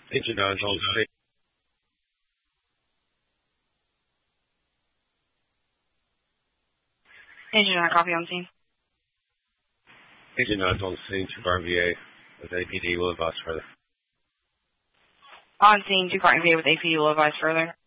Agent on hold. Agent on copy on scene. Agent on hold scene to RVA with APD will advise further. On scene, 2 car NVA with APD will advise further.